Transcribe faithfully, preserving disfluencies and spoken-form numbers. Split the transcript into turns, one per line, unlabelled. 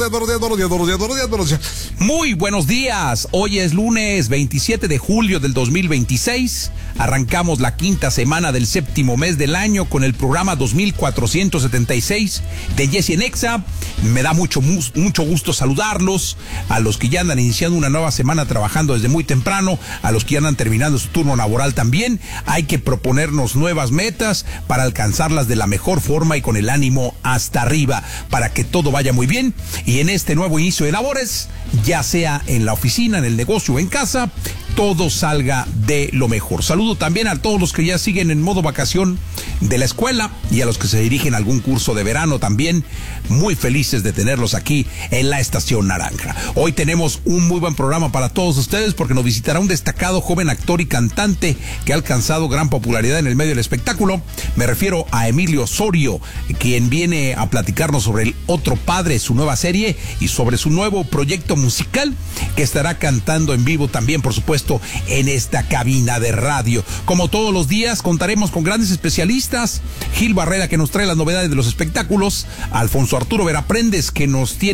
Buenos días, buenos días, buenos días, buenos días, buenos días.
Muy buenos días. Hoy es lunes veintisiete de julio del dos mil veintiséis. Arrancamos la quinta semana del séptimo mes del año con el programa dos mil cuatrocientos setenta y seis de Jesse en Exa. Me da mucho, mucho gusto saludarlos. A los que ya andan iniciando una nueva semana trabajando desde muy temprano, a los que ya andan terminando su turno laboral también. Hay que proponernos nuevas metas para alcanzarlas de la mejor forma y con el ánimo hasta arriba, para que todo vaya muy bien. Y en este nuevo inicio de labores, ya sea en la oficina, en el negocio o en casa, todo salga de lo mejor. Saludo también a todos los que ya siguen en modo vacación de la escuela y a los que se dirigen a algún curso de verano también. Muy felices de tenerlos aquí en la Estación Naranja. Hoy tenemos un muy buen programa para todos ustedes porque nos visitará un destacado joven actor y cantante que ha alcanzado gran popularidad en el medio del espectáculo. Me refiero a Emilio Osorio, quien viene a platicarnos sobre El Otro Padre, su nueva serie, y sobre su nuevo proyecto musical que estará cantando en vivo también, por supuesto, en esta cabina de radio. Como todos los días, contaremos con grandes especialistas. Gil Barrera, que nos trae las novedades de los espectáculos. Alfonso Arturo Veraprendes, que nos tiene